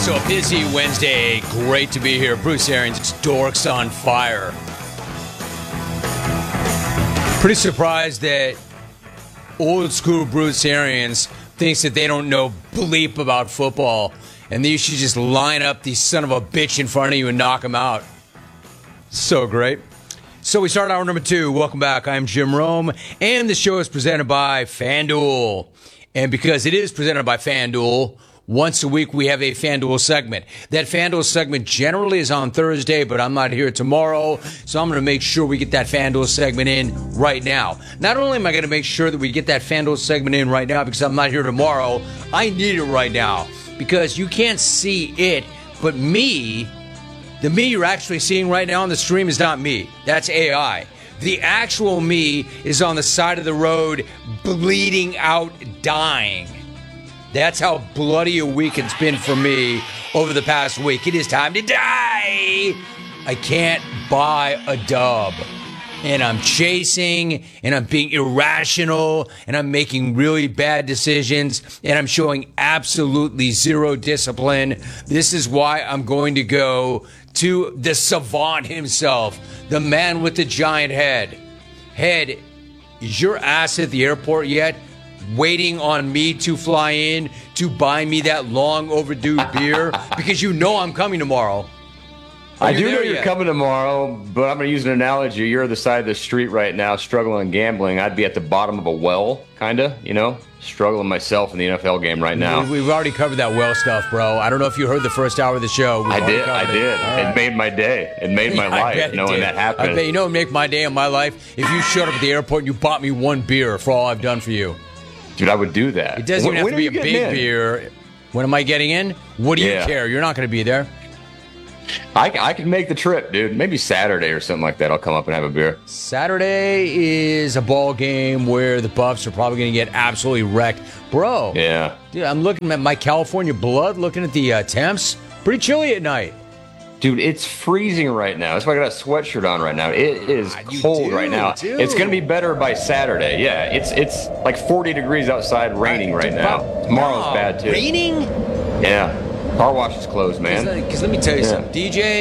So a busy Wednesday. Great to be here. Bruce Arians, Dorks on Fire. Pretty surprised that old school Bruce Arians thinks that they don't know bleep about football and that you should just line up the son of a bitch in front of you and knock him out. So great. So we start hour number 2. Welcome back. I'm Jim Rome, and the show is presented by FanDuel. And because it is presented by FanDuel, once a week we have a FanDuel segment. That FanDuel segment generally is on Thursday, but I'm not here tomorrow, so I'm going to make sure we get that FanDuel segment in right now. Not only am I going to make sure that we get that FanDuel segment in right now because I'm not here tomorrow, I need it right now because you can't see it, but me, the me you're actually seeing right now on the stream is not me. That's AI. The actual me is on the side of the road, bleeding out, dying. That's how bloody a week it's been for me over the past week. It is time to die. I can't buy a dub. And I'm chasing, and I'm being irrational, and I'm making really bad decisions, and I'm showing absolutely zero discipline. This is why I'm going to go to the savant himself, the man with the giant head. Head, is your ass at the airport yet? Waiting on me to fly in to buy me that long overdue beer? Because you know I'm coming tomorrow. I do know you're coming tomorrow, but I'm going to use an analogy. You're at the side of the street right now, struggling gambling. I'd be at the bottom of a well, kind of, struggling myself in the NFL game right now. We've already covered that well stuff, bro. I don't know if you heard the first hour of the show. I did. It made my day. It made my life knowing that happened. I bet it'd make my day and my life if you showed up at the airport and you bought me one beer for all I've done for you. Dude, I would do that. It doesn't even have to be a big beer. When am I getting in? What do you care? You're not going to be there. I can make the trip, dude. Maybe Saturday or something like that. I'll come up and have a beer. Saturday is a ball game where the Buffs are probably going to get absolutely wrecked. Bro. Yeah. Dude, I'm looking at my California blood, looking at the temps. Pretty chilly at night. Dude, it's freezing right now. That's why I got a sweatshirt on right now. It is cold right now. It's going to be better by Saturday. Yeah, it's like 40 degrees outside, raining right now. Tomorrow's bad, too. Raining? Yeah. Car wash is closed, man. Because let me tell you something.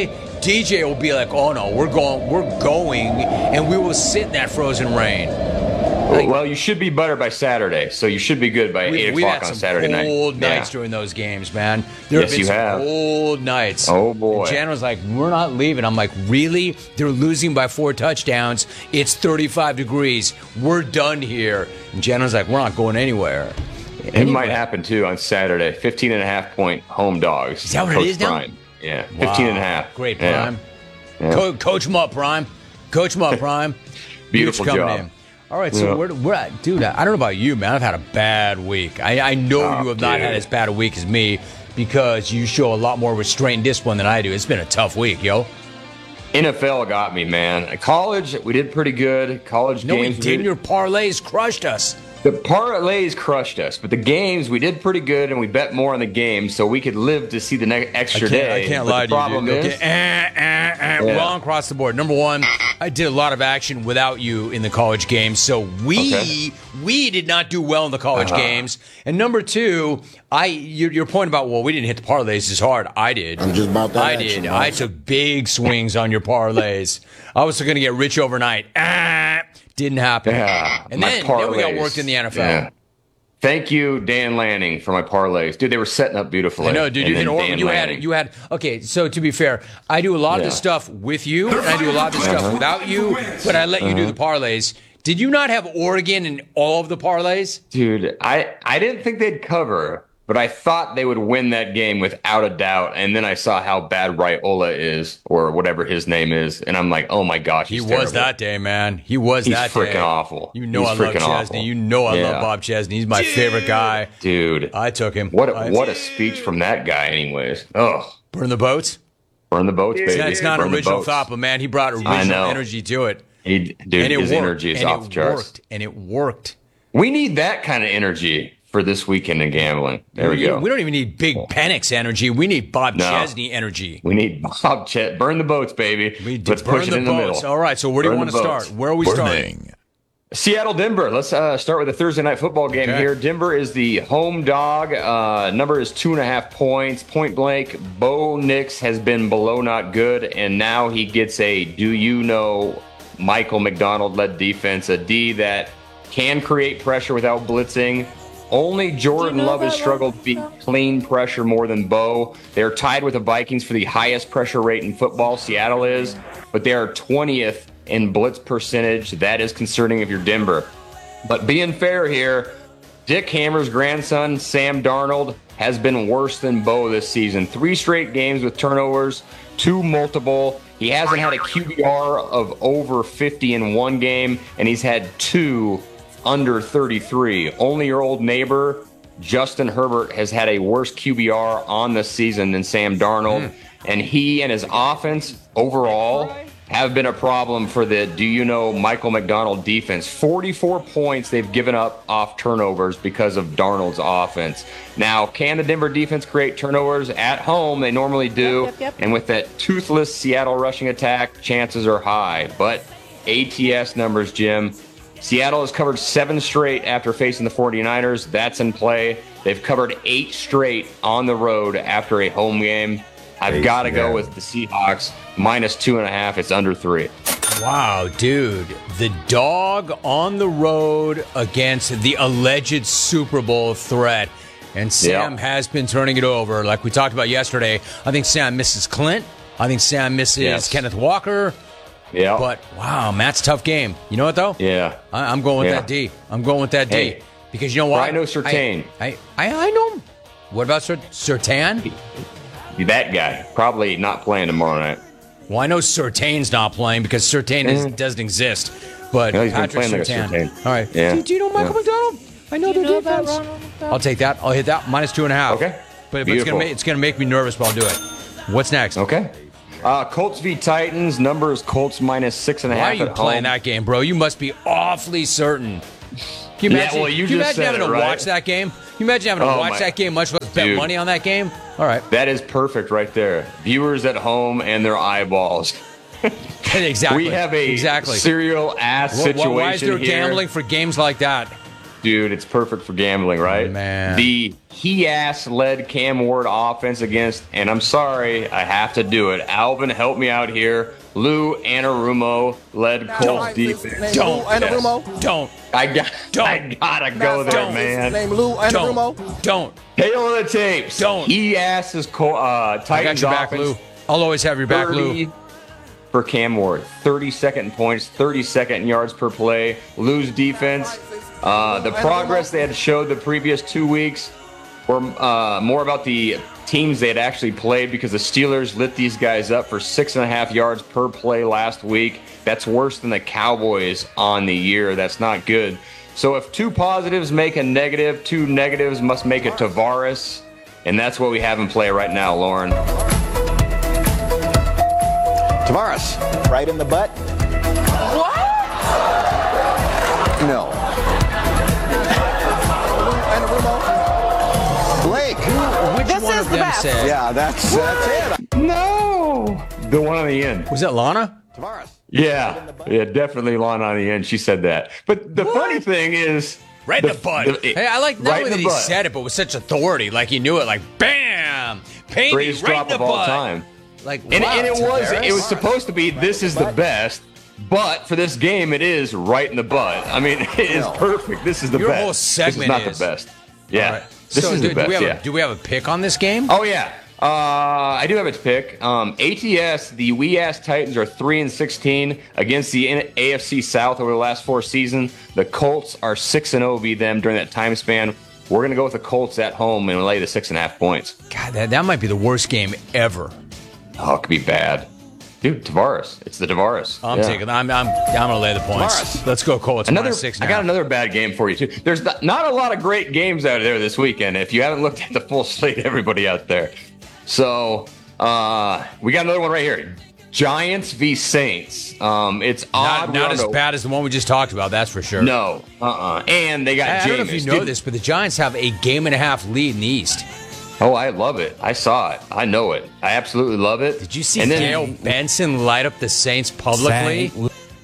DJ will be like, oh, no, we're going, and we will sit in that frozen rain. Well, you should be better by Saturday, so you should be good by 8 o'clock on Saturday night. We've had some cold nights during those games, man. There have been some cold nights. Oh, boy. And Jan was like, we're not leaving. I'm like, really? They're losing by 4 touchdowns. It's 35 degrees. We're done here. And Jan was like, we're not going anywhere. It might happen, too, on Saturday. 15.5-point home dogs. Is that what it is now? Prime. Yeah, 15.5. Great, Prime. Yeah. Coach him up, Prime. Coach him up, Prime. Beautiful job. In. All right, so we're at, dude, I don't know about you, man. I've had a bad week. I know you have not had as bad a week as me because you show a lot more restraint and discipline than I do. It's been a tough week, yo. NFL got me, man. At college, we did pretty good. College games. No, we didn't. Your parlays crushed us. The parlays crushed us, but the games, we did pretty good, and we bet more on the games so we could live to see the next extra day. I can't lie to you, dude. Wrong across the board. Number one, I did a lot of action without you in the college games, so we did not do well in the college games. And number two, your point about, well, we didn't hit the parlays as hard. I did. I'm just about that. I did. I took big swings on your parlays. I was going to get rich overnight. Didn't happen. Yeah, and then we got worked in the NFL. Yeah. Thank you, Dan Lanning, for my parlays. Dude, they were setting up beautifully. I know, dude. You had okay, so to be fair, I do a lot of this stuff with you, and I do a lot of this stuff without you, but I let you do the parlays. Did you not have Oregon in all of the parlays? Dude, I didn't think they'd cover, but I thought they would win that game without a doubt. And then I saw how bad Raiola is, or whatever his name is, and I'm like, oh my gosh, he was that day, man. He was that day. He's freaking awful. You know I love Chesney. You know I love Bob Chesney. He's my favorite guy. Dude, I took him. What a speech from that guy, anyways. Oh, burn the boats. Burn the boats, baby. It's not an original thought, but man, he brought original energy to it. His energy is off the charts. And it worked. We need that kind of energy for this weekend in gambling. There we go. We don't even need Big Penix energy. We need Bob Chesney energy. We need Bob Chesney. Burn the boats, baby. Let's push it in the middle. All right, so where do you want to start? Where are we starting? Seattle, Denver. Let's start with the Thursday night football game here. Denver is the home dog. Number is 2.5 points. Point blank, Bo Nix has been below not good, and now he gets a Michael McDonald-led defense, a D that can create pressure without blitzing. Only Jordan Love has struggled to beat clean pressure more than Bo. They're tied with the Vikings for the highest pressure rate in football. Seattle is, but they are 20th in blitz percentage. That is concerning if you're Denver. But being fair here, Dick Hammer's grandson, Sam Darnold, has been worse than Bo this season. 3 straight games with turnovers, 2 multiple. He hasn't had a QBR of over 50 in 1 game, and he's had 2 under 33. Only your old neighbor, Justin Herbert, has had a worse QBR on the season than Sam Darnold. And he and his offense overall have been a problem for the Michael McDonald defense. 44 points they've given up off turnovers because of Darnold's offense. Now, can the Denver defense create turnovers at home? They normally do. Yep. And with that toothless Seattle rushing attack, chances are high. But ATS numbers, Jim. Seattle has covered 7 straight after facing the 49ers. That's in play. They've covered 8 straight on the road after a home game. I've got to go with the Seahawks. -2.5. It's under 3. Wow, dude. The dog on the road against the alleged Super Bowl threat. And Sam has been turning it over. Like we talked about yesterday, I think Sam misses Clint. I think Sam misses Kenneth Walker. Yeah. But, wow, Matt's a tough game. You know what, though? Yeah. I'm going with that D. I'm going with that D. Because you know what? I know Surtain. I know him. What about Surtain? That guy. Probably not playing tomorrow night. Well, I know Surtain's not playing because Surtain doesn't exist. But he's Patrick been Surtain. Like Surtain. All right. Yeah. Do you know Michael McDonald? I know their defense. I'll take that. I'll hit that. -2.5. Okay. But it's going to make me nervous, but I'll do it. What's next? Okay. Colts v. Titans. Number is Colts -6.5. Why are you playing that game, bro? You must be awfully certain. Can you imagine, you imagine having to watch that game? Can you imagine having to watch that game, much less bet money on that game? All right. That is perfect right there. Viewers at home and their eyeballs. Exactly. We have a serial ass situation here. Why is there gambling for games like that? Dude, it's perfect for gambling, right? Man. The he-ass-led Cam Ward offense against, and I'm sorry, I have to do it. Alvin, help me out here. Lou Anarumo-led Colts defense. Don't. I gotta go there, man. Name Lou Anarumo. Don't. Hail of the tapes. Don't. He asses Titans I got your back, Lou. I'll always have your back, Lou. For Cam Ward, 32nd points, 32nd yards per play. Lou's defense. The progress they had showed the previous 2 weeks were more about the teams they had actually played because the Steelers lit these guys up for 6.5 yards per play last week. That's worse than the Cowboys on the year. That's not good. So if 2 positives make a negative, 2 negatives must make a Tavares, and that's what we have in play right now, Lauren. Tavares, right in the butt. What? No. Blake. Which one of them said? Yeah, that's it. No. The one on the end. Was that Lana? Tavares. Yeah, definitely Lana on the end. She said that. But the funny thing is... Right in the butt. Hey, I like not only that he said it, but with such authority. Like he knew it. Like, bam! Paint greatest right drop in the of all butt. time. Like, and wow, it was supposed to be this is the best, but for this game it is right in the butt. I mean, it is perfect. This is the Your best. whole segment this is not the best. Yeah, right. this is the best. Do we have a pick on this game? Oh yeah, I do have a pick. ATS, the Wee Ass Titans are 3-16 against the AFC South over the last 4 seasons. The Colts are 6-0 v them during that time span. We're gonna go with the Colts at home and lay the 6.5 points. God, that might be the worst game ever. Oh, it could be bad. Dude, Tavares. It's the Tavares. I'm taking. I'm gonna lay the points. Tavares. Let's go Colts. -6 now. I got another bad game for you too. There's not a lot of great games out there this weekend. If you haven't looked at the full slate, everybody out there. So we got another one right here. Giants v Saints. It's odd. Not as bad as the one we just talked about. That's for sure. No. And they got. I don't know if you know this, but the Giants have a 1.5 lead in the East. Oh, I love it. I saw it. I know it. I absolutely love it. Did you see Dale Benson light up the Saints publicly?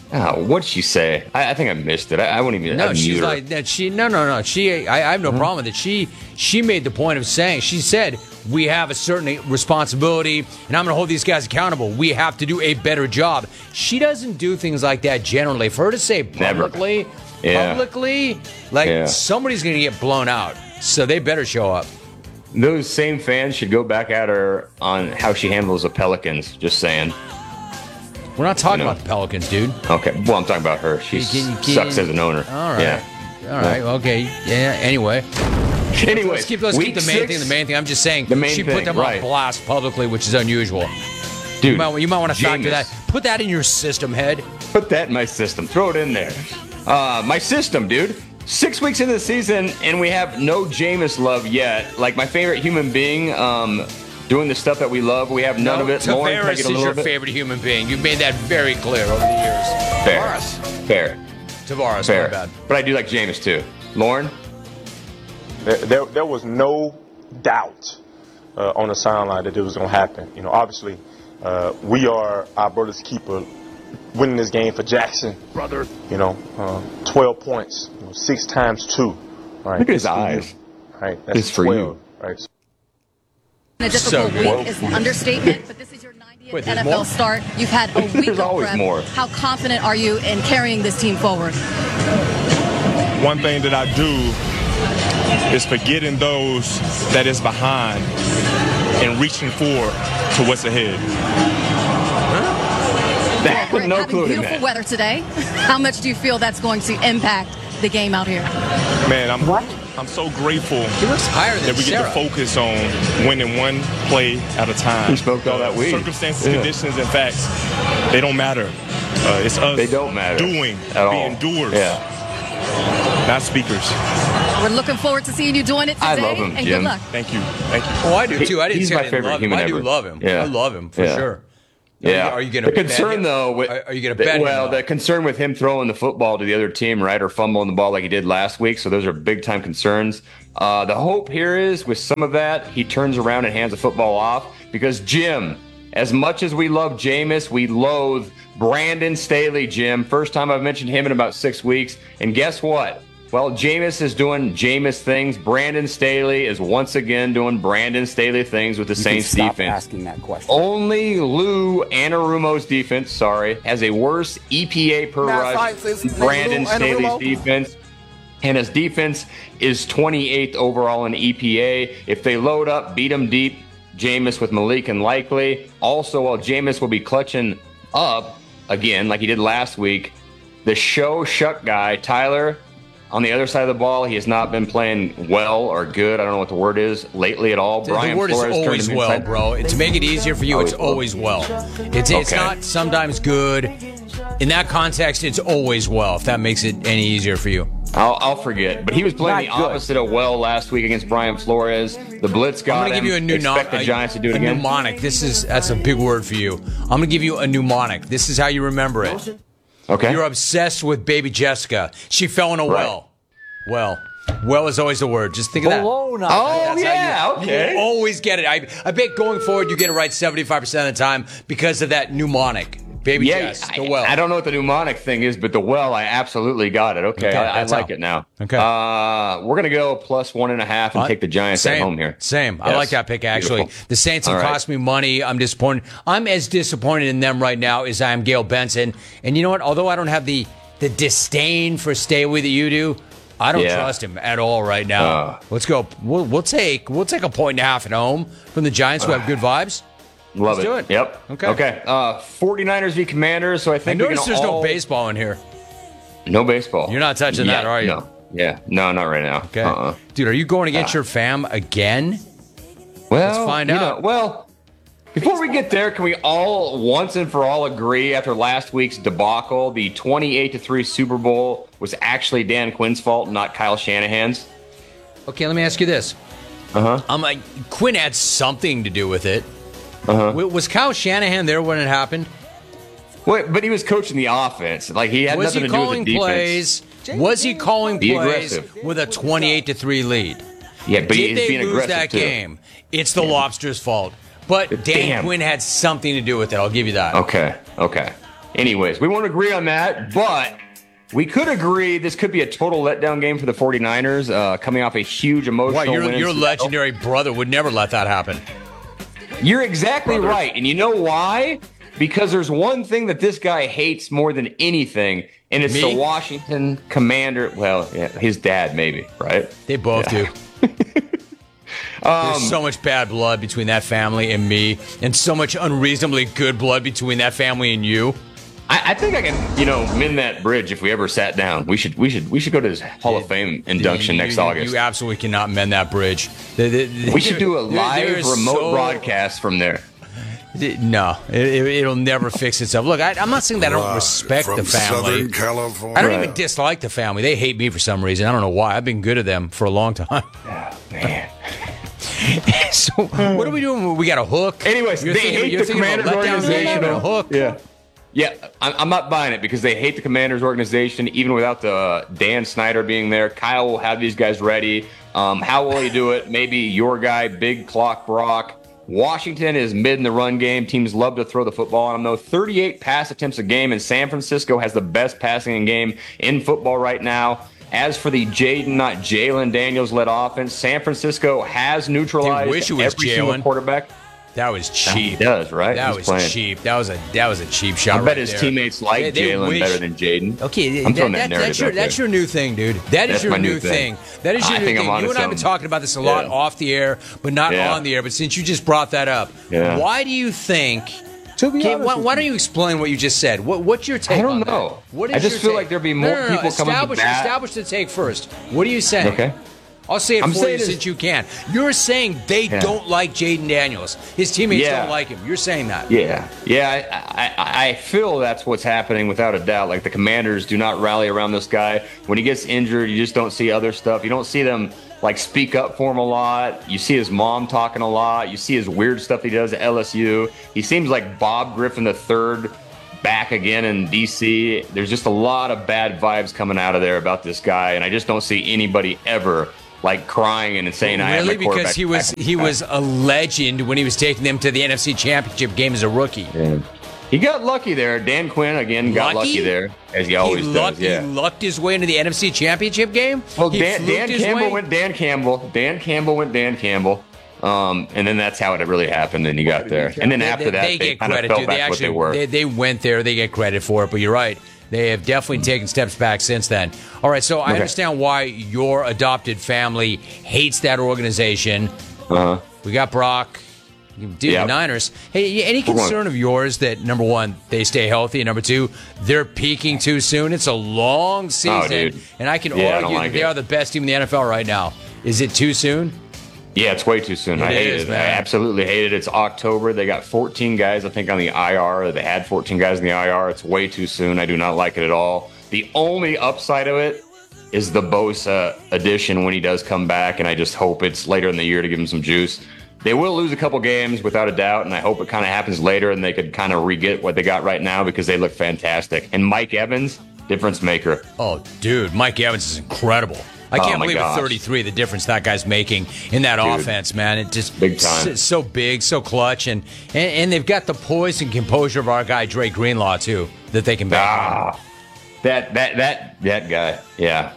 What'd she say? I think I missed it. I wouldn't even. No, she's like that. No. I have no problem with it. She made the point of saying, she said, we have a certain responsibility, and I'm going to hold these guys accountable. We have to do a better job. She doesn't do things like that generally. For her to say publicly, somebody's going to get blown out. So they better show up. Those same fans should go back at her on how she handles the Pelicans. Just saying. We're not talking about the Pelicans, dude. Okay. Well, I'm talking about her. She sucks as an owner. All right. Yeah. All right. Okay. Yeah. Anyway. Let's keep the main thing. I'm just saying she put them on blast publicly, which is unusual. Dude, you might want to factor that. Put that in your system, head. Put that in my system. Throw it in there. My system, dude. 6 weeks into the season, and we have no Jameis love yet. Like, my favorite human being, doing the stuff that we love, we have none of it. Tavares is your favorite human being. You've made that very clear over the years. Fair. Tavares, fair. My bad. But I do like Jameis, too. Lauren? There was no doubt on the sideline that it was going to happen. You know, obviously, we are our brother's keeper, winning this game for Jackson. Brother. 12 points, 6 times 2. All right, look at his eyes. All right, that's it's 12. For you. Right. A difficult week is an understatement, but this is your 90th NFL start. You've had a week There's of always prep. more. How confident are you in carrying this team forward? One thing that I do is forgetting those that is behind and reaching forward to what's ahead. We're no having clue beautiful weather today. How much do you feel that's going to impact the game out here? Man, I'm so grateful that we get to focus on winning one play at a time. He smoked all that weed. Circumstances, conditions, and facts, they don't matter. It's us they don't matter doing, being doers, not speakers. We're looking forward to seeing you doing it today. I love him, and Jim. good luck. Thank you. Oh, I do too. I didn't He's say my I didn't favorite love him. human I do ever. love him. Yeah. I love him for sure. Yeah. Are you going to the concern though? Are you going to bet him? Well, the concern with him throwing the football to the other team, right, or fumbling the ball like he did last week. So those are big time concerns. The hope here is with some of that, he turns around and hands the football off because Jim, as much as we love Jameis, we loathe Brandon Staley. Jim, first time I've mentioned him in about 6 weeks, and guess what? Well, Jameis is doing Jameis things. Brandon Staley is once again doing Brandon Staley things with the Saints defense. Stop asking that question. Only Lou Anarumo's defense, has a worse EPA per rush than Brandon Staley's defense. And his defense is 28th overall in EPA. If they load up, beat them deep, Jameis with Malik and Likely. Also, while Jameis will be clutching up again like he did last week, the shuck guy, Tyler, on the other side of the ball, he has not been playing well or good. I don't know what the word is lately at all. The word Flores is always well, inside. bro. To make it easier for you, it's always well. It's not sometimes good. In that context, it's always well, if that makes it any easier for you. I'll forget. But he was playing the opposite of well last week against Brian Flores. The blitz got him. I'm going to give you a new Expect the Giants to do it again. Mnemonic. That's a big word for you. I'm going to give you a mnemonic. This is how you remember it. Okay. You're obsessed with baby Jessica. She fell in a well. Well is always the word. Just think of that. Okay. You always get it. I bet going forward you get it right 75% of the time because of that mnemonic. Baby Jess, the well. I don't know what the mnemonic thing is, but the well, I absolutely got it. Okay, I like it now. Okay. We're going to go plus 1.5 and take the Giants at home here. Same. Yes. I like that pick, actually. Beautiful. The Saints have cost me money. I'm disappointed. I'm as disappointed in them right now as I am Gail Benson. And you know what? Although I don't have the disdain for Staley that you do, I don't trust him at all right now. Let's go. We'll take a 1.5 at home from the Giants who have good vibes. Let's do it. Yep. Okay. 49ers v. Commanders. So I think notice there's no baseball in here. No baseball. You're not touching that, are you? No. Yeah. No, not right now. Okay. Dude, are you going against your fam again? Well, let's find out. Before we get there, can we all once and for all agree after last week's debacle, the 28-3 Super Bowl was actually Dan Quinn's fault, not Kyle Shanahan's? Okay, let me ask you this. Quinn had something to do with it. Was Kyle Shanahan there when it happened? Wait, but he was coaching the offense. Like he had nothing to do with the defense. Was he calling plays aggressive. with a 28-3 lead? Yeah, but Did he's being they lose aggressive that too. game? It's the Lobster's fault. But Dan Quinn had something to do with it. I'll give you that. Okay. Anyways, we won't agree on that, but we could agree this could be a total letdown game for the 49ers, coming off a huge emotional win. Your legendary brother would never let that happen. You're exactly right. And you know why? Because there's one thing that this guy hates more than anything, and it's the Washington Commander. Well, yeah, his dad maybe, right? They both do. There's so much bad blood between that family and me, and so much unreasonably good blood between that family and you. I think I can, mend that bridge if we ever sat down. We should go to his Hall of Fame induction next August. You absolutely cannot mend that bridge. We should do a live remote broadcast from there. No, it'll never fix itself. Look, I'm not saying that I don't respect the family. Southern California. I don't even dislike the family. They hate me for some reason. I don't know why. I've been good to them for a long time. Oh, man. So what are we doing? We got a hook. Anyways, they hate the Commanders organization. A hook. Yeah, I'm not buying it because they hate the Commanders organization, even without the Dan Snyder being there. Kyle will have these guys ready. How will he do it? Maybe your guy, Big Clock Brock. Washington is mid in the run game. Teams love to throw the football on them, though. 38 pass attempts a game, and San Francisco has the best passing game in football right now. As for the Jaden, not Jalen Daniels-led offense, San Francisco has neutralized every single quarterback. That was cheap. He does, right? That was cheap. That was a cheap shot. I bet his teammates like Jalen better than Jaden. Okay, I'm throwing that narrative. That's your new thing, dude. That's your new thing. That is your new thing. You and I have been talking about this a lot off the air, but not on the air. But since you just brought that up, why do you think? Why don't you explain what you just said? What's your take? I don't know. I just feel like there'd be more people coming to bat. Establish the take first. What are you saying? Okay. I'll say it for you since you can. You're saying they don't like Jaden Daniels. His teammates don't like him. You're saying that. Yeah. I feel that's what's happening without a doubt. Like the Commanders do not rally around this guy. When he gets injured, you just don't see other stuff. You don't see them speak up for him a lot. You see his mom talking a lot. You see his weird stuff he does at LSU. He seems like Bob Griffin III back again in D.C. There's just a lot of bad vibes coming out of there about this guy, and I just don't see anybody ever crying and saying, "I am my quarterback." Because he was a legend when he was taking them to the NFC Championship game as a rookie. Yeah. He got lucky there. Dan Quinn again got lucky there, as he always does. Yeah. He lucked his way into the NFC Championship game. Well, Dan Campbell went Dan Campbell. Dan Campbell went Dan Campbell. And then that's how it really happened, and he got there. And then after that, they kind of fell back what they were. They went there. They get credit for it, but you're right. They have definitely taken steps back since then. All right, so I understand why your adopted family hates that organization. We got Brock. The Niners. Hey, any concern of yours that, number one, they stay healthy, and number two, they're peaking too soon? It's a long season, and I can argue that they are the best team in the NFL right now. Is it too soon? Yeah, it's way too soon. I hate it. Man. I absolutely hate it. It's October. They got 14 guys, I think, on the IR. They had 14 guys in the IR. It's way too soon. I do not like it at all. The only upside of it is the Bosa addition when he does come back, and I just hope it's later in the year to give him some juice. They will lose a couple games without a doubt, and I hope it kind of happens later and they could kind of re-get what they got right now because they look fantastic. And Mike Evans, difference maker. Oh, dude, Mike Evans is incredible. I can't believe at 33 the difference that guy's making in that offense, man. It just big time. So big, so clutch, and they've got the poise and composure of our guy Drake Greenlaw too that they can back. That guy, yeah.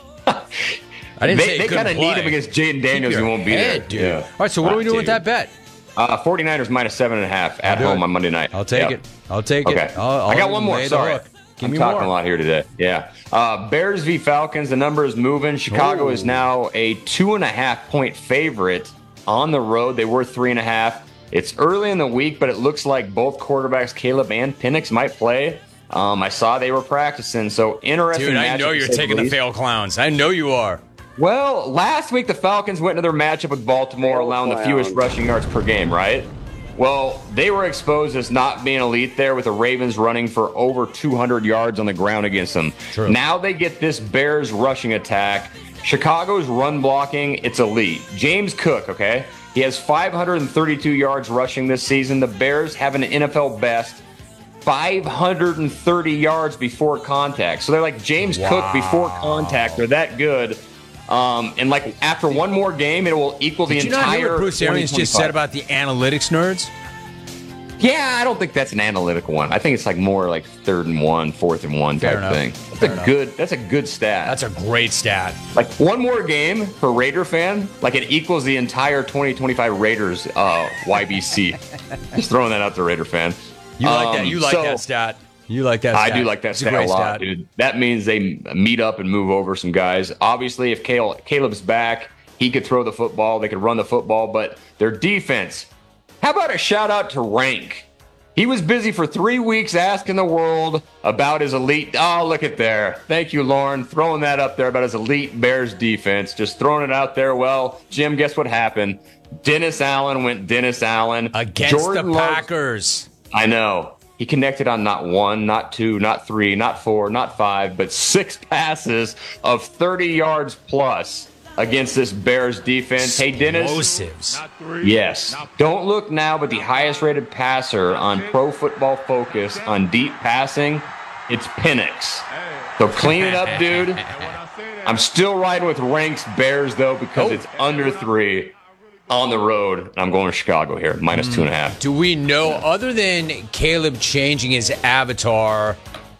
I didn't say they kind of need him against Jaden Daniels. He won't be there, dude. Yeah. All right, so what are we doing with that bet? 49ers minus 7.5 at home on Monday night. I'll take it. I'll take it. I got one more. Sorry. I'm talking a lot here today. Yeah. Bears v. Falcons. The number is moving. Chicago is now a 2.5-point favorite on the road. They were 3.5. It's early in the week, but it looks like both quarterbacks, Caleb and Penix, might play. I saw they were practicing. So interesting. Dude, I know you're taking the fail clowns. I know you are. Well, last week the Falcons went into their matchup with Baltimore, allowing the fewest rushing yards per game, right? Well, they were exposed as not being elite there with the Ravens running for over 200 yards on the ground against them. True. Now they get this Bears rushing attack. Chicago's run blocking, it's elite. James Cook, okay? He has 532 yards rushing this season. The Bears have an NFL best 530 yards before contact. So they're like James Cook before contact. They're that good. And after one more game, it will equal the entire. Did you not hear what Bruce Arians just said about the analytics nerds? Yeah, I don't think that's an analytical one. I think it's like more like 3rd and 1, 4th and 1 type thing. That's a good stat. That's a great stat. Like one more game for Raider fan, like it equals the entire 2025 Raiders YBC. Just throwing that out there, Raider fan. You like that? You like that stat? You like that stat? I do like that stat a lot, dude. That means they meet up and move over some guys. Obviously, if Caleb's back, he could throw the football. They could run the football, but their defense. How about a shout out to Rank? He was busy for 3 weeks asking the world about his elite. Oh, look at there. Thank you, Lauren. Throwing that up there about his elite Bears defense. Just throwing it out there. Well, Jim, guess what happened? Dennis Allen went Dennis Allen. Against Jordan the Packers. I know. He connected on not 1, not 2, not 3, not 4, not 5, but 6 passes of 30 yards plus against this Bears defense. Hey, Dennis. Explosives. Yes. Don't look now, but the highest rated passer on Pro Football Focus on deep passing, it's Penix. So clean it up, dude. I'm still riding with Ranks Bears, though, because it's under 3 on the road. I'm going to Chicago here, minus 2.5. Do we know, other than Caleb changing his avatar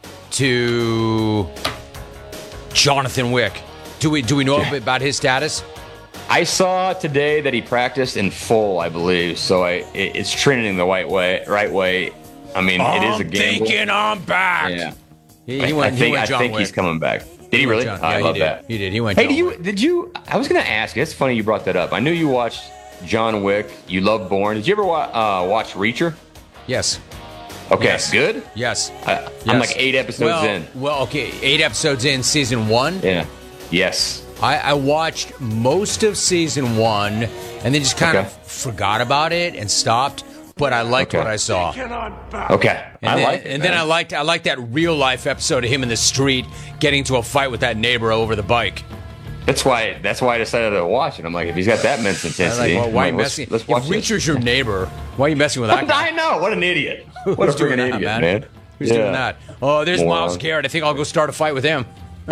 to Jonathan Wick, do we know about his status? I saw today that he practiced in full, I believe. So it's trending the right way. I mean, it is a gamble. Thinking I'm back. Yeah, he went John I think Wick. he's coming back. Did he really? I love that. He did. He went. Hey, John did you? I was going to ask you. It's funny you brought that up. I knew you watched John Wick. You love Bourne. Did you ever watch Reacher? Yes. Okay, Yes. good. Yes. I'm like 8 episodes in. Well, okay, 8 episodes in season 1. Yeah. Yes. I watched most of season 1 and then just kind of forgot about it and stopped. But I liked what I saw. Okay. Then I liked that real life episode of him in the street getting to a fight with that neighbor over the bike. That's why I decided to watch it. I'm like, if he's got that men's intensity, why are you messing? Let's watch if Reacher's your neighbor, why are you messing with that guy? I know. What an idiot. What a Who's doing freaking that, idiot, man. Who's doing that? Oh, there's Myles Garrett. I think I'll go start a fight with him.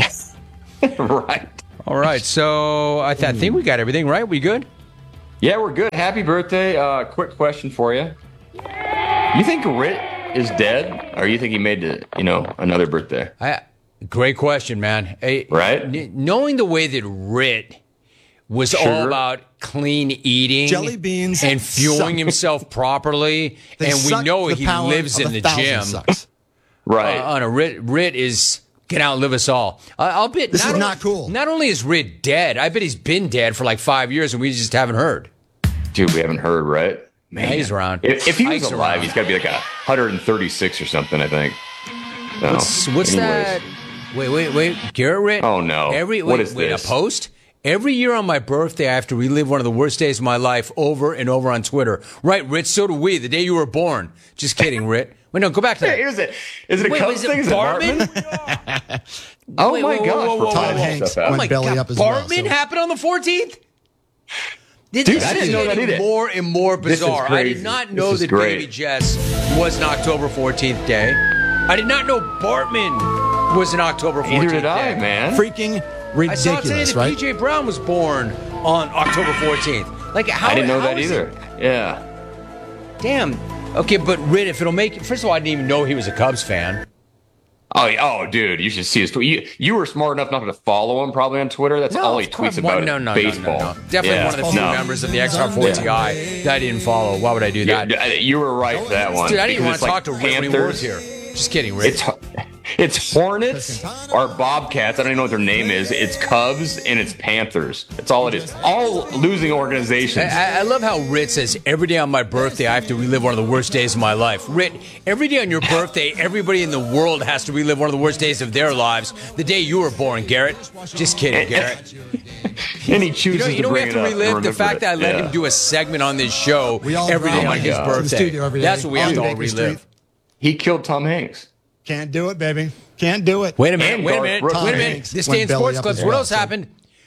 Right. All right. So I think we got everything right. We good? Yeah, we're good. Happy birthday. Quick question for you. You think Rit is dead, or you think he made another birthday? Great question, man. Right? Knowing the way that Rit was all about clean eating, jelly beans, and fueling himself properly, and we know he lives in the gym. Right. Rit is can outlive us all. I'll bet this is not cool. Not only is Rit dead, I bet he's been dead for like 5 years, and we just haven't heard. Dude, we haven't heard, right? Man, he's around. If he was alive, he's got to be like 136 or something, I think. No. What's that? Wait. Garrett Rit? Oh, no. What is this? A post? Every year on my birthday, I have to relive one of the worst days of my life over and over on Twitter. Right, Rit, so do we. The day you were born. Just kidding, Rit. Wait, no, go back to that. Is it a Cubs thing? Is it Bartman? Oh, my gosh. Tom Hanks went belly up as Bartman happened on the 14th? Dude, I didn't know that either. More and more bizarre. I did not know that Baby Jess was an October 14th day. I did not know Bartman was an October 14th Neither did I, day. man. Freaking ridiculous, I saw today that right? PJ Brown was born on October 14th. Like, how? I didn't know that is either. Yeah. Damn. Okay, but Rit, if it'll make it. First of all, I didn't even know he was a Cubs fan. Oh, dude, you should see his tweet. You were smart enough not to follow him probably on Twitter. That's all he tweets about baseball. No. Definitely one of the few members of the XR4TI that I didn't follow. Why would I do that? You were right for that one. Dude, I didn't even want to talk to Rit when he was here. Just kidding, Rit. It's Hornets or Bobcats. I don't even know what their name is. It's Cubs and it's Panthers. That's all it is. All losing organizations. I love how Rit says, every day on my birthday, I have to relive one of the worst days of my life. Rit, every day on your birthday, everybody in the world has to relive one of the worst days of their lives. The day you were born, Garrett. Just kidding, Garrett. And he chooses you know we have to relive the fact that I let him do a segment on this show every day on his birthday. That's what we have to all relive. He killed Tom Hanks. Can't do it, baby. Can't do it. Wait a minute. This day in sports clips, what else happened?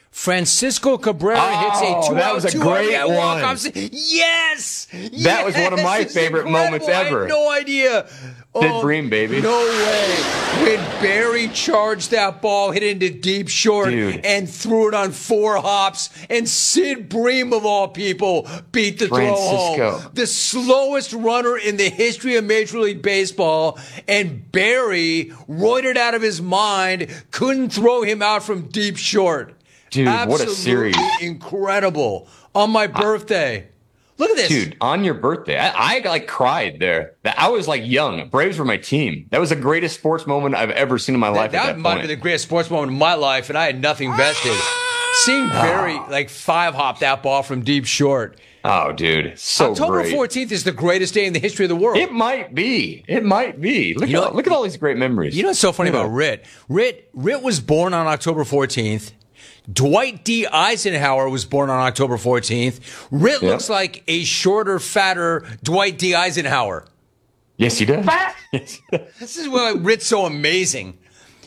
Francisco Cabrera hits a 2-out, that was a 2 great RBI one. walk-off. Yes! That was one of my It's favorite incredible. moments ever. I had no idea. Sid Bream, baby. No way. When Barry charged that ball, hit it into deep short, Dude. and threw it on 4 hops, and Sid Bream, of all people, beat the throw home. The slowest runner in the history of Major League Baseball, and Barry, roided out of his mind, couldn't throw him out from deep short. Dude, Absolutely what a series. Incredible. On my birthday. Look at this. Dude, on your birthday. I like cried there. I was like young. Braves were my team. That was the greatest sports moment I've ever seen in my life. That might point. be the greatest sports moment of my life, and I had nothing vested. Seeing Barry like 5-hop that ball from deep short. Oh, dude. So October great. 14th is the greatest day in the history of the world. It might be. It might be. Look at all these great memories. You know what's so funny about Rit? Rit was born on October 14th. Dwight D. Eisenhower was born on October 14th. Rit looks like a shorter, fatter Dwight D. Eisenhower. Yes, he does. This is why Rit's so amazing.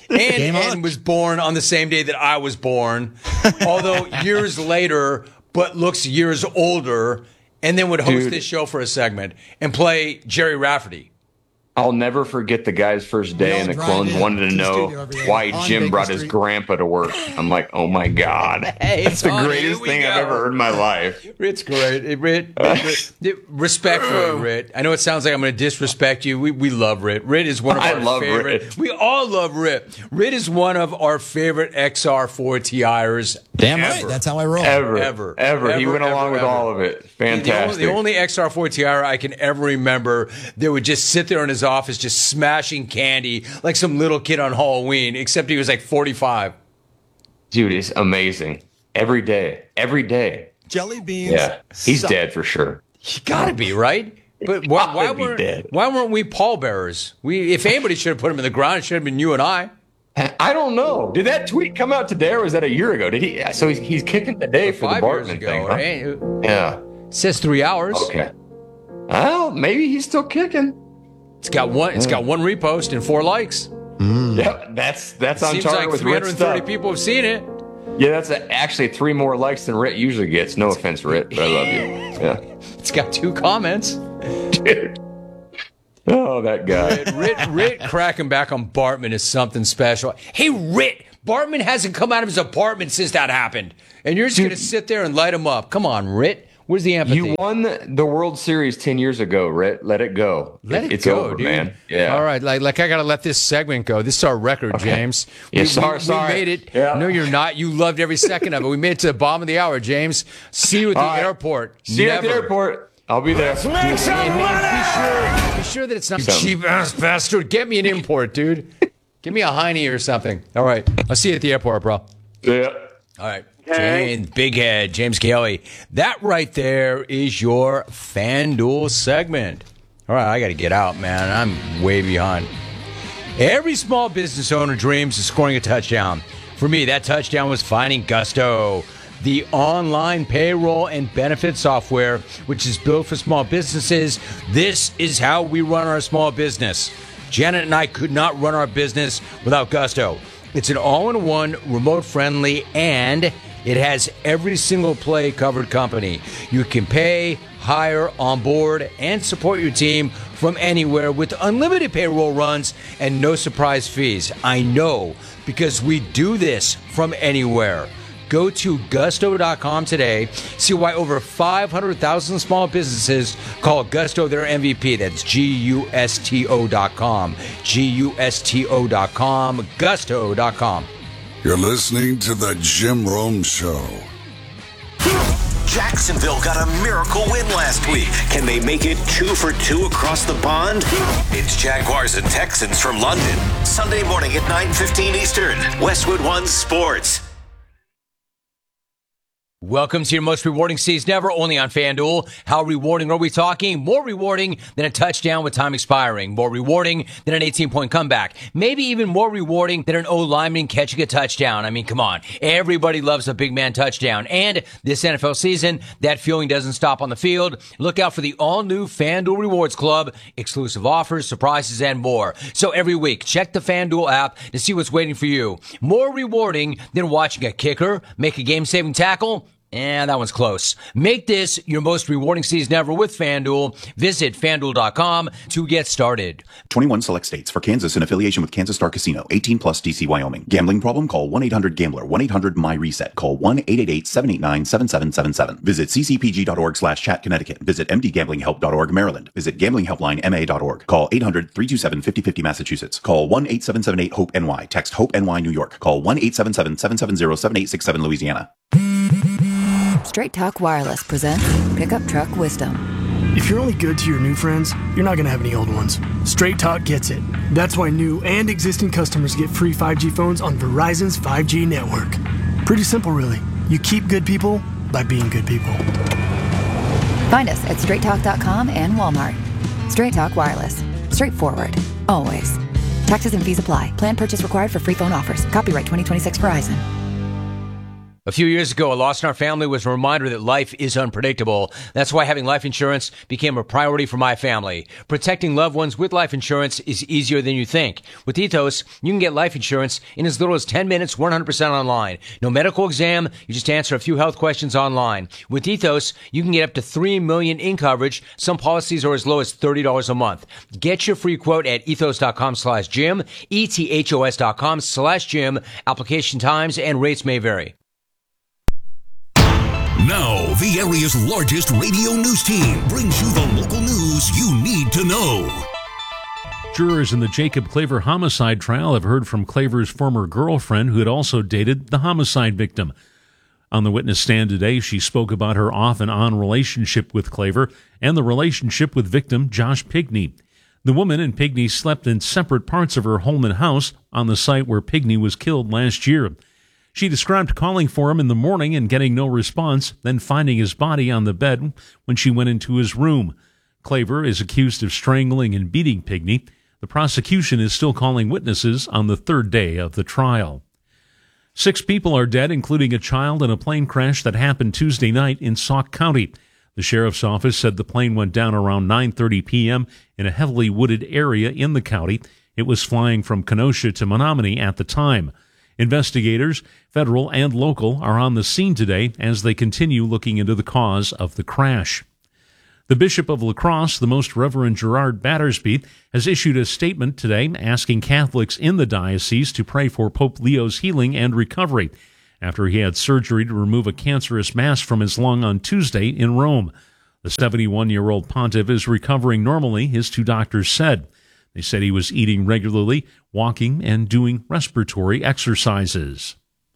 And was born on the same day that I was born, although years later, but looks years older, and then would host this show for a segment and play Jerry Rafferty. I'll never forget the guy's first day, and the clones wanted to know why Jim brought his grandpa to work. I'm like, oh my God. Hey, that's the greatest thing I've ever heard in my life. Rit's great. Respectfully, Rit. I know it sounds like I'm going to disrespect you. We love Rit. Rit is one of our favorite. Rit. We all love Rit. Rit is one of our favorite XR4 TIers. Damn right. That's how I roll. Ever. He went along with all of it. Fantastic. The only XR4 TIer I can ever remember that would just sit there in his office just smashing candy like some little kid on Halloween, except he was like 45. Dude, it's amazing. Every day. Jelly beans. Yeah, he's dead for sure. He gotta be, right? But why weren't we pallbearers? If anybody should have put him in the ground, it should have been you and I. I don't know. Did that tweet come out today, or was that a year ago? Did he? So he's kicking today for the Bartman thing, huh? Right? Yeah. It says 3 hours. Okay. Well, maybe he's still kicking. It's got one repost and 4 likes. Yeah, that's on Seems target like with 330 people have seen it. Yeah, that's actually 3 more likes than Rit usually gets. No offense, Rit, but I love you. Yeah. It's got 2 comments. Dude. Oh, that guy. Rit cracking back on Bartman is something special. Hey, Rit, Bartman hasn't come out of his apartment since that happened. And you're just going to sit there and light him up. Come on, Rit. Where's the empathy? You won the World Series 10 years ago, Rit. Let it go. It's go, over, dude. Man. Yeah. All right, like I got to let this segment go. This is our record, James. Yeah, we made it. Yeah. No, you're not. You loved every second of it. We made it to the bottom of the hour, James. See you at the airport. See you at the airport. I'll be there. Let's make some money. Be sure that it's not cheap-ass bastard. Get me an import, dude. Give me a Heine or something. All right. I'll see you at the airport, bro. Yeah. All right. James, Big Head, James Kelly. That right there is your FanDuel segment. All right, I got to get out, man. I'm way behind. Every small business owner dreams of scoring a touchdown. For me, that touchdown was finding Gusto, the online payroll and benefit software, which is built for small businesses. This is how we run our small business. Janet and I could not run our business without Gusto. It's an all-in-one, remote-friendly, and it has every single play covered company. You can pay, hire, onboard, and support your team from anywhere with unlimited payroll runs and no surprise fees. I know, because we do this from anywhere. Go to gusto.com today. See why over 500,000 small businesses call Gusto their MVP. That's GUSTO.com. GUSTO.com. Gusto.com. You're listening to The Jim Rome Show. Jacksonville got a miracle win last week. Can they make it 2 for 2 across the pond? It's Jaguars and Texans from London. Sunday morning at 9:15 Eastern. Westwood One Sports. Welcome to your most rewarding season ever, only on FanDuel. How rewarding are we talking? More rewarding than a touchdown with time expiring. More rewarding than an 18-point comeback. Maybe even more rewarding than an O-lineman catching a touchdown. I mean, come on. Everybody loves a big man touchdown. And this NFL season, that feeling doesn't stop on the field. Look out for the all-new FanDuel Rewards Club. Exclusive offers, surprises, and more. So every week, check the FanDuel app to see what's waiting for you. More rewarding than watching a kicker make a game-saving tackle. And that one's close. Make this your most rewarding season ever with FanDuel. Visit FanDuel.com to get started. 21 select states. For Kansas in affiliation with Kansas Star Casino. 18 plus DC, Wyoming. Gambling problem? Call 1-800-GAMBLER. 1-800-MY-RESET. Call 1-888-789-7777. Visit ccpg.org/chat Connecticut. Visit mdgamblinghelp.org Maryland. Visit gamblinghelplinema.org. Call 800-327-5050 Massachusetts. Call 1-8778-HOPE-NY. Text HOPE-NY New York. Call 1-877-770-7867 Louisiana. Straight Talk Wireless presents Pickup Truck Wisdom. If you're only good to your new friends, you're not going to have any old ones. Straight Talk gets it. That's why new and existing customers get free 5G phones on Verizon's 5G network. Pretty simple, really. You keep good people by being good people. Find us at straighttalk.com and Walmart. Straight Talk Wireless. Straightforward. Always. Taxes and fees apply. Plan purchase required for free phone offers. Copyright 2026 Verizon. A few years ago, a loss in our family was a reminder that life is unpredictable. That's why having life insurance became a priority for my family. Protecting loved ones with life insurance is easier than you think. With Ethos, you can get life insurance in as little as 10 minutes, 100% online. No medical exam, you just answer a few health questions online. With Ethos, you can get up to $3 million in coverage. Some policies are as low as $30 a month. Get your free quote at ethos.com/Jim, ethos.com/Jim. Application times and rates may vary. Now, the area's largest radio news team brings you the local news you need to know. Jurors in the Jacob Claver homicide trial have heard from Claver's former girlfriend, who had also dated the homicide victim. On the witness stand today, she spoke about her off and on relationship with Claver and the relationship with victim Josh Pigney. The woman and Pigney slept in separate parts of her home and house on the site where Pigney was killed last year. She described calling for him in the morning and getting no response, then finding his body on the bed when she went into his room. Claver is accused of strangling and beating Pigney. The prosecution is still calling witnesses on the third day of the trial. 6 people are dead, including a child, in a plane crash that happened Tuesday night in Sauk County. The sheriff's office said the plane went down around 9:30 p.m. in a heavily wooded area in the county. It was flying from Kenosha to Menominee at the time. Investigators, federal and local, are on the scene today as they continue looking into the cause of the crash. The Bishop of La Crosse, the Most Reverend Gerard Battersby, has issued a statement today asking Catholics in the diocese to pray for Pope Leo's healing and recovery after he had surgery to remove a cancerous mass from his lung on Tuesday in Rome. The 71-year-old pontiff is recovering normally, his 2 doctors said. They said he was eating regularly, walking, and doing respiratory exercises.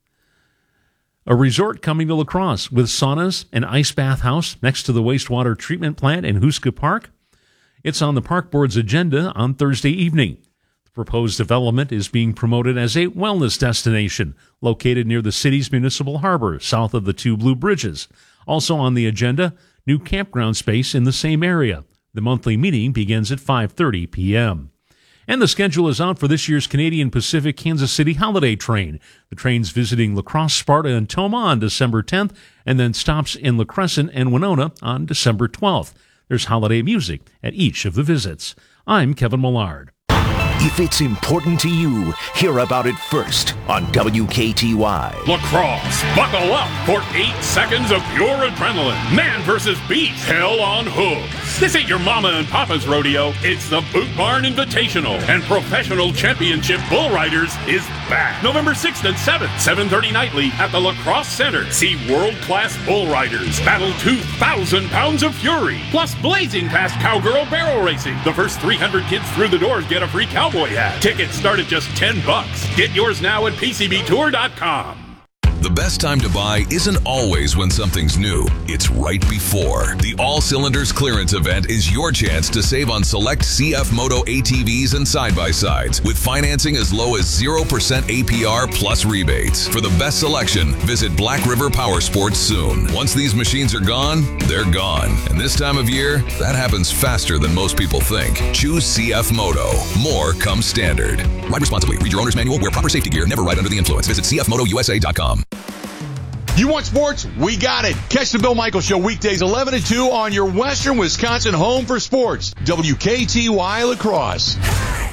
A resort coming to La Crosse with saunas and ice bath house next to the wastewater treatment plant in Huska Park. It's on the park board's agenda on Thursday evening. The proposed development is being promoted as a wellness destination located near the city's municipal harbor south of the 2 Blue Bridges. Also on the agenda, new campground space in the same area. The monthly meeting begins at 5:30 p.m. And the schedule is out for this year's Canadian Pacific Kansas City Holiday Train. The train's visiting La Crosse, Sparta, and Tomah on December 10th, and then stops in La Crescent and Winona on December 12th. There's holiday music at each of the visits. I'm Kevin Millard. If it's important to you, hear about it first on WKTY. La Crosse, buckle up for 8 seconds of pure adrenaline. Man versus beast, hell on hooves. This ain't your mama and papa's rodeo. It's the Boot Barn Invitational, and Professional Championship Bull Riders is back. November 6th and 7th, 7:30 nightly at the La Crosse Center. See world-class bull riders battle 2,000 pounds of fury, plus blazing past cowgirl barrel racing. The first 300 kids through the doors get a free cowboy hat. Tickets start at just $10. Get yours now at PCBtour.com. The best time to buy isn't always when something's new. It's right before. The All Cylinders Clearance Event is your chance to save on select CF Moto ATVs and side-by-sides with financing as low as 0% APR plus rebates. For the best selection, visit Black River Power Sports soon. Once these machines are gone, they're gone. And this time of year, that happens faster than most people think. Choose CF Moto. More comes standard. Ride responsibly. Read your owner's manual. Wear proper safety gear. Never ride under the influence. Visit cfmotousa.com. You want sports? We got it. Catch the Bill Michaels Show weekdays 11 to 2 on your Western Wisconsin home for sports. WKTY La Crosse.